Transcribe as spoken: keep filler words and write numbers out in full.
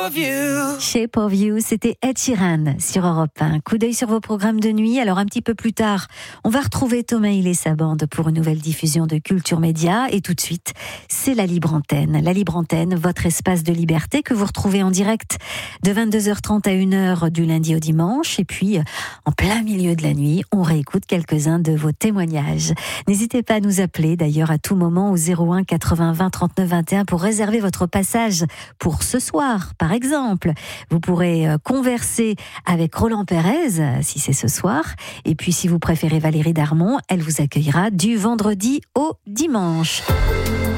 of You. Shape of You, c'était Ed Sheeran sur Europe un. Coup d'œil sur vos programmes de nuit. Alors un petit peu plus tard, on va retrouver Thomas Hill et sa bande pour une nouvelle diffusion de Culture Média. Et tout de suite, c'est la Libre Antenne. La Libre Antenne, votre espace de liberté que vous retrouvez en direct de vingt-deux heures trente à une heure du lundi au dimanche. Et puis, en plein milieu de la nuit, on réécoute quelques-uns de vos témoignages. N'hésitez pas à nous appeler d'ailleurs à tout moment au zéro un quatre-vingts vingt trente-neuf vingt et un pour réserver votre passage pour ce soir, par exemple. Vous pourrez converser avec Roland Pérez, si c'est ce soir. Et puis, si vous préférez Valérie Darmon, elle vous accueillera du vendredi au dimanche.